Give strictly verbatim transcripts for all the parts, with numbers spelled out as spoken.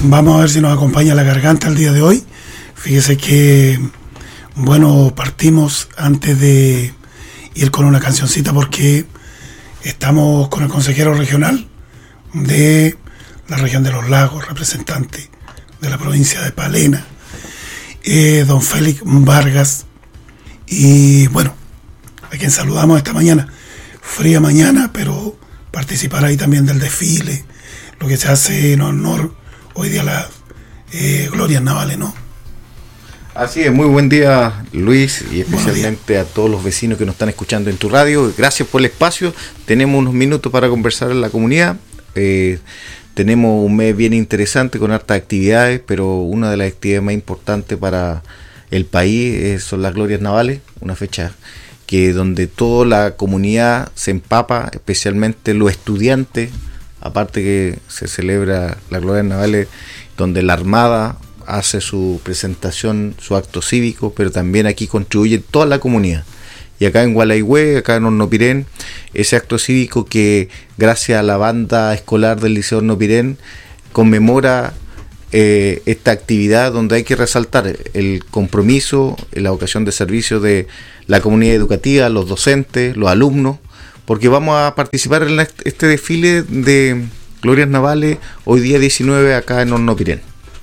Vamos a ver si nos acompaña la garganta el día de hoy. Fíjese que, bueno, partimos antes de ir con una cancioncita porque estamos con el consejero regional de la región de los lagos, representante de la provincia de Palena, eh, don Félix Vargas. Y bueno, a quien saludamos esta mañana. Fría mañana, pero participar ahí también del desfile, lo que se hace en honor hoy día a las eh, glorias navales, ¿no? Así es, muy buen día, Luis, y especialmente a todos los vecinos que nos están escuchando en tu radio. Gracias por el espacio. Tenemos unos minutos para conversar en la comunidad. Eh, tenemos un mes bien interesante con hartas actividades, pero una de las actividades más importantes para el país eh, son las glorias navales, una fecha que donde toda la comunidad se empapa, especialmente los estudiantes, aparte que se celebra las glorias navales, donde la Armada hace su presentación, su acto cívico, pero también aquí contribuye toda la comunidad. Y acá en Gualaihue, acá en Hornopirén, ese acto cívico que gracias a la banda escolar del Liceo Hornopirén conmemora eh, esta actividad donde hay que resaltar el compromiso, la vocación de servicio de la comunidad educativa, los docentes, los alumnos, porque vamos a participar en este desfile de glorias navales hoy día diecinueve acá en Hornopirén.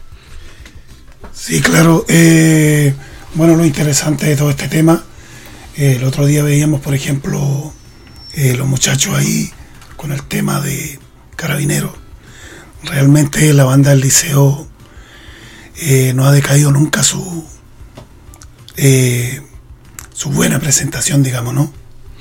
Sí, claro. Eh, bueno, lo interesante de todo este tema, eh, el otro día veíamos, por ejemplo, eh, los muchachos ahí con el tema de Carabineros. Realmente la banda del liceo eh, no ha decaído nunca su eh, su buena presentación, digamos, ¿no?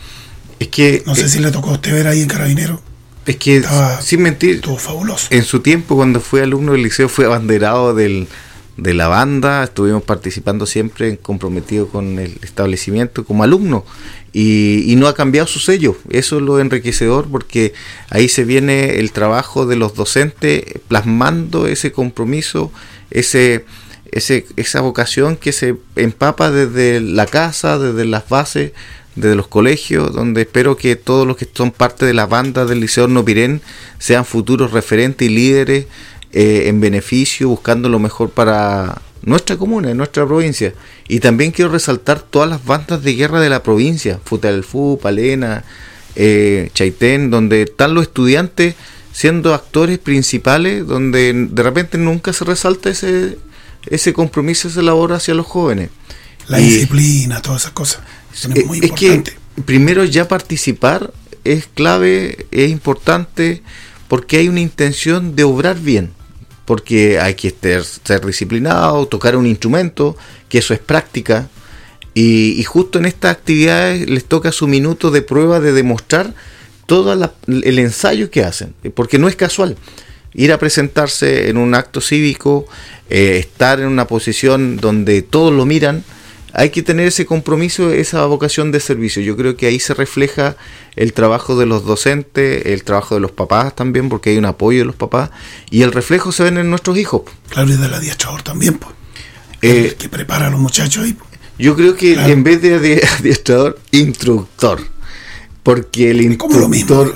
Es que no sé eh, si le tocó a usted ver ahí en Carabineros. Es que, Estaba, sin mentir, estuvo fabuloso. En su tiempo, cuando fui alumno del liceo, fui abanderado del, de la banda. Estuvimos participando siempre, comprometidos con el establecimiento como alumno. Y, y no ha cambiado su sello. Eso es lo enriquecedor, porque ahí se viene el trabajo de los docentes plasmando ese compromiso, ese, ese esa vocación que se empapa desde la casa, desde las bases, desde los colegios, donde espero que todos los que son parte de la banda del Liceo Hornopirén sean futuros referentes y líderes eh, en beneficio, buscando lo mejor para nuestra comuna, nuestra provincia. Y también quiero resaltar todas las bandas de guerra de la provincia, Futalfú, Palena, eh, Chaitén, donde están los estudiantes siendo actores principales, donde de repente nunca se resalta ese, ese compromiso, esa labor hacia los jóvenes. La y, disciplina, todas esas cosas. Es muy importante. Que primero ya participar es clave, es importante, porque hay una intención de obrar bien, porque hay que ser, ser disciplinado, tocar un instrumento, que eso es práctica, y, y justo en estas actividades les toca su minuto de prueba de demostrar todo la, el ensayo que hacen, porque no es casual ir a presentarse en un acto cívico, eh, estar en una posición donde todos lo miran. Hay que tener ese compromiso, esa vocación de servicio. Yo creo que ahí se refleja el trabajo de los docentes, el trabajo de los papás también, porque hay un apoyo de los papás, y el reflejo se ven en nuestros hijos. Claro, y del adiestrador también, pues. Eh, que prepara a los muchachos ahí. Pues. Yo creo que claro, en vez de adiestrador, instructor. Porque el instructor... Lo mismo,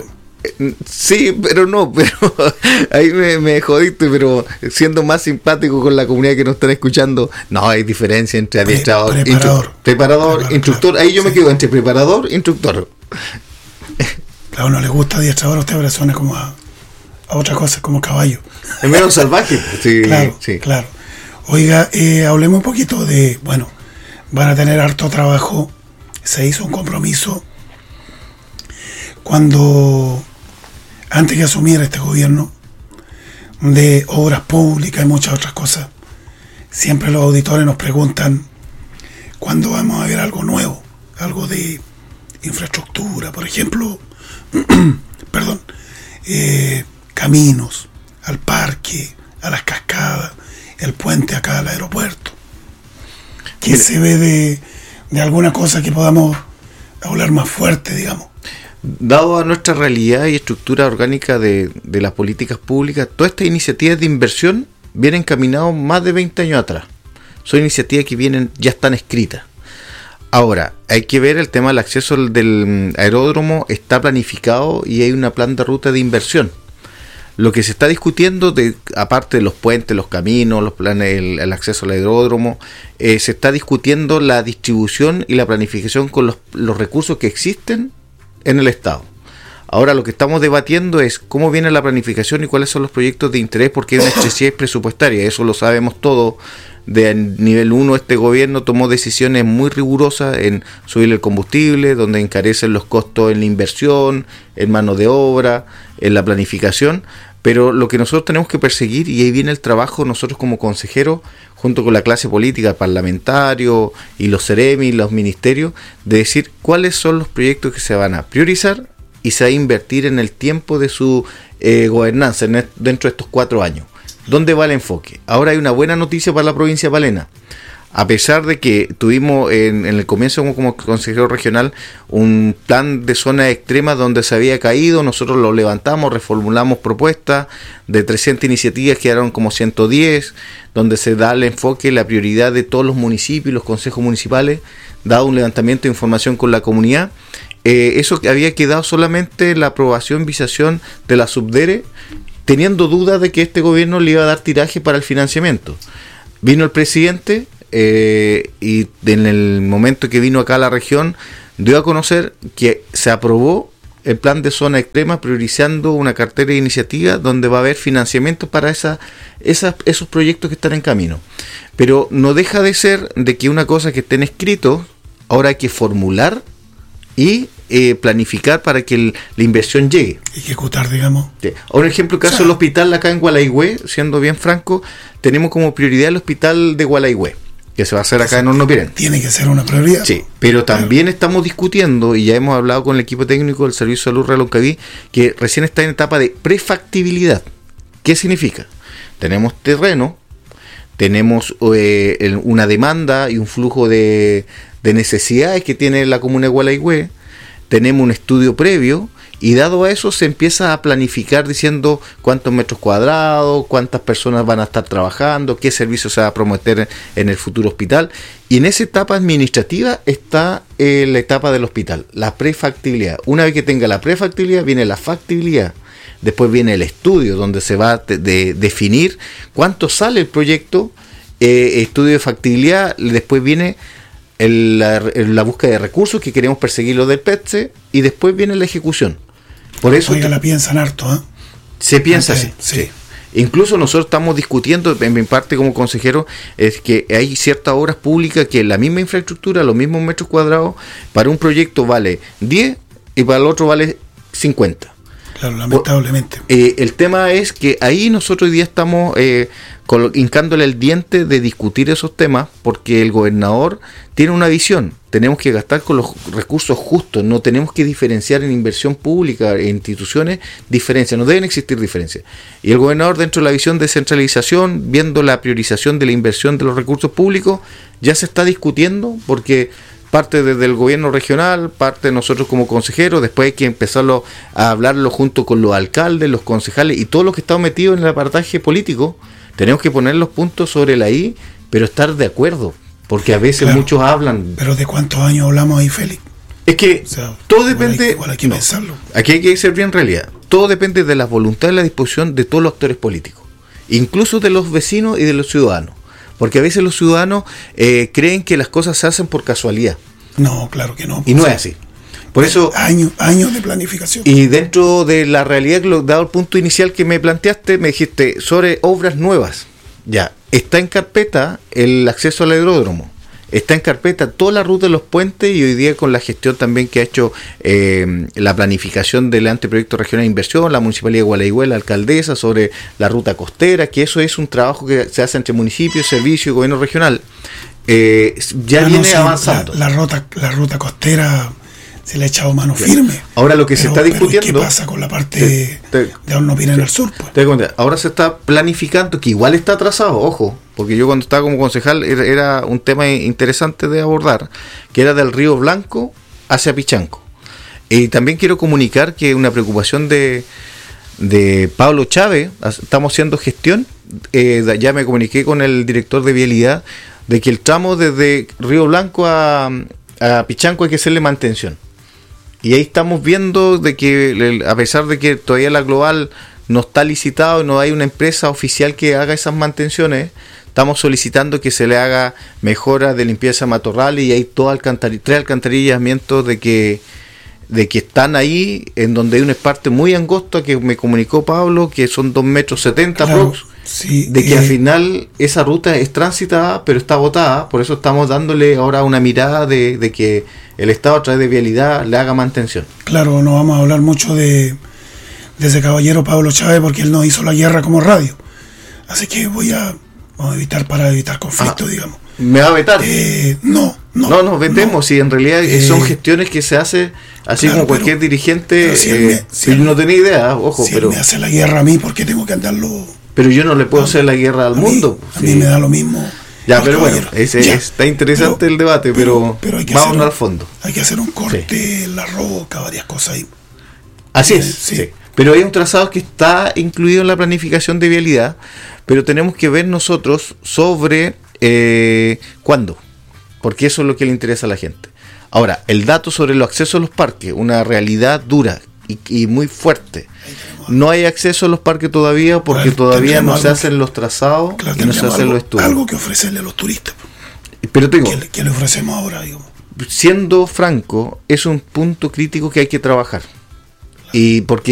sí, pero no, pero ahí me, me jodiste, pero siendo más simpático con la comunidad que nos están escuchando, no hay diferencia entre adiestrador, Pre- preparador, instru- preparador, preparador, instructor, claro, ahí yo sí. me quedo entre preparador e instructor. Claro, no le gusta adiestrador a usted, pero suena como a, a otra cosa, como caballo. Es menos salvaje, sí, claro, sí. Claro. Oiga, eh, hablemos un poquito de, bueno, van a tener harto trabajo, se hizo un compromiso cuando... antes que asumiera este gobierno, de obras públicas y muchas otras cosas. Siempre los auditores nos preguntan cuándo vamos a ver algo nuevo, algo de infraestructura, por ejemplo, perdón, eh, caminos, al parque, a las cascadas, el puente acá al aeropuerto. ¿Qué se ve de, de alguna cosa que podamos hablar más fuerte, digamos? Dado a nuestra realidad y estructura orgánica de, de las políticas públicas, todas estas iniciativas de inversión vienen encaminadas más de veinte años atrás. Son iniciativas que vienen, ya están escritas. Ahora, hay que ver el tema del acceso del aeródromo, está planificado y hay una plan de ruta de inversión. lo que se está discutiendo, de, aparte de los puentes, los caminos, los planes, el, el acceso al aeródromo, eh, se está discutiendo la distribución y la planificación con los, los recursos que existen en el Estado. Ahora lo que estamos debatiendo es cómo viene la planificación y cuáles son los proyectos de interés, porque hay una excesiva presupuestaria, eso lo sabemos todos. De nivel uno, este gobierno tomó decisiones muy rigurosas en subir el combustible, donde encarecen los costos en la inversión, en mano de obra, en la planificación, pero lo que nosotros tenemos que perseguir, y ahí viene el trabajo nosotros como consejeros, junto con la clase política, parlamentario y los CEREMI, los ministerios, de decir cuáles son los proyectos que se van a priorizar y se va a invertir en el tiempo de su eh, gobernanza en, dentro de estos cuatro años. ¿Dónde va el enfoque? Ahora hay una buena noticia para la provincia de Palena. A pesar de que tuvimos en, en el comienzo como, como consejero regional un plan de zona extrema donde se había caído, nosotros lo levantamos, reformulamos propuestas de trescientas iniciativas, quedaron como ciento diez, donde se da el enfoque, la prioridad de todos los municipios y los consejos municipales, dado un levantamiento de información con la comunidad. Eh, eso había quedado solamente la aprobación, visación de la Subdere, teniendo dudas de que este gobierno le iba a dar tiraje para el financiamiento. Vino el presidente eh, y en el momento que vino acá a la región dio a conocer que se aprobó el plan de zona extrema, priorizando una cartera de iniciativas donde va a haber financiamiento para esa, esas, esos proyectos que están en camino. Pero no deja de ser de que una cosa que estén escritos, ahora hay que formular y eh, planificar para que el, la inversión llegue. Ejecutar, digamos. Sí. Ahora, ejemplo, el caso o sea, del hospital acá en Gualaigüe, siendo bien franco, tenemos como prioridad el hospital de Gualaigüe, que se va a hacer acá en Horno Pirén. Tiene que ser una prioridad. Sí, pero también claro. Estamos discutiendo, y ya hemos hablado con el equipo técnico del Servicio de Salud Reloncaví, que recién está en etapa de prefactibilidad. ¿Qué significa? Tenemos terreno, tenemos eh, una demanda y un flujo de, de necesidades que tiene la comuna de Gualaigüe, tenemos un estudio previo, y dado a eso se empieza a planificar diciendo cuántos metros cuadrados, cuántas personas van a estar trabajando, qué servicio se va a prometer en el futuro hospital, y en esa etapa administrativa está eh, la etapa del hospital, la prefactibilidad. Una vez que tenga la prefactibilidad viene la factibilidad, después viene el estudio donde se va a de, de, definir cuánto sale el proyecto, eh, estudio de factibilidad, después viene El, la, la búsqueda de recursos que queremos perseguir lo del P E T S E, y después viene la ejecución. Por eso Oiga, la piensan harto, ¿eh? Se piensa así. Sí. Sí. Incluso nosotros estamos discutiendo, en mi parte como consejero, es que hay ciertas obras públicas que la misma infraestructura, los mismos metros cuadrados, para un proyecto vale diez y para el otro vale cincuenta. Claro, lamentablemente. Eh, el tema es que ahí nosotros hoy día estamos eh, colo- hincándole el diente de discutir esos temas, porque el gobernador tiene una visión. Tenemos que gastar con los recursos justos, no tenemos que diferenciar en inversión pública e instituciones diferencias, no deben existir diferencias. Y el gobernador, dentro de la visión de descentralización, viendo la priorización de la inversión de los recursos públicos, ya se está discutiendo, porque parte desde el gobierno regional, parte de nosotros como consejeros, después hay que empezarlo a hablarlo junto con los alcaldes, los concejales y todos los que están metidos en el apartaje político. Tenemos que poner los puntos sobre la I, pero estar de acuerdo, porque a veces claro, muchos hablan. Pero ¿de cuántos años hablamos ahí, Félix? Es que o sea, todo depende. Igual hay, igual hay que no, pensarlo. Aquí hay que ser bien realidad. Todo depende de la voluntad y la disposición de todos los actores políticos, incluso de los vecinos y de los ciudadanos. Porque a veces los ciudadanos eh, creen que las cosas se hacen por casualidad. No, claro que no. Y no es así. Por eso años, años de planificación. Y dentro de la realidad, dado el punto inicial que me planteaste, me dijiste sobre obras nuevas. Ya, está en carpeta el acceso al aeródromo. Está en carpeta toda la ruta de los puentes, y hoy día con la gestión también que ha hecho eh, la planificación del anteproyecto regional de inversión, la Municipalidad de Gualaigüe, la alcaldesa, sobre la ruta costera, que eso es un trabajo que se hace entre municipios, servicios y gobierno regional. Eh, ya, ya viene no, sí, avanzando. La, la, ruta, la ruta costera se le ha echado mano firme. Ahora lo que pero, se está discutiendo. ¿Qué pasa con la parte te, te, de Horno Pirén al sur? Pues? Te cuenta, ahora se está planificando, que igual está atrasado, ojo, porque yo cuando estaba como concejal era, era un tema interesante de abordar, que era del Río Blanco hacia Pichanco. Y también quiero comunicar que una preocupación de, de Pablo Chávez, estamos haciendo gestión, eh, ya me comuniqué con el director de vialidad, de que el tramo desde Río Blanco a, a Pichanco hay que hacerle mantención. Y ahí estamos viendo de que, a pesar de que todavía la global no está licitado, no hay una empresa oficial que haga esas mantenciones. Estamos solicitando que se le haga mejora de limpieza de matorrales y hay todo alcantari- tres alcantarillamientos de que de que están ahí, en donde hay una parte muy angosta que me comunicó Pablo, que son dos metros setenta Claro, prox, sí, de que eh, al final esa ruta es transitada, pero está botada, por eso estamos dándole ahora una mirada de, de que el Estado a través de vialidad le haga mantención. Claro, no vamos a hablar mucho de, de ese caballero Pablo Chávez porque él no hizo la guerra como radio. Así que voy a, vamos a evitar para evitar conflictos, Ah, digamos. ¿Me va a vetar? Eh, no, no. No, nos vendemos, no. si en realidad Eh, son gestiones que se hace así claro, como cualquier pero- dirigente, pero si él eh, me- si si él- no tenía idea, ojo, Si pero, él me hace la guerra a mí, ¿por qué tengo que andarlo? pero yo no le puedo a- hacer la guerra al a mí- mundo. A sí. mí me da lo mismo. Ya, al pero bueno, caballero. ese, Ya, está interesante pero- el debate, pero, pero hay que vamos hacer al un- fondo. Hay que hacer un corte, la roca, varias cosas ahí. Así Eh, es, sí. sí. Pero hay un trazado que está incluido en la planificación de vialidad, pero tenemos que ver nosotros sobre eh, cuándo, porque eso es lo que le interesa a la gente. Ahora, el dato sobre los accesos a los parques, una realidad dura y, y muy fuerte. No hay acceso a los parques todavía porque Bueno, todavía no tendríamos se algo hacen los trazados Claro, y no se tendríamos hacen algo, los estudios. algo que ofrecerle a los turistas. Pero te digo, ¿Qué, le- qué le ofrecemos ahora, digamos? siendo franco, es un punto crítico que hay que trabajar. Y porque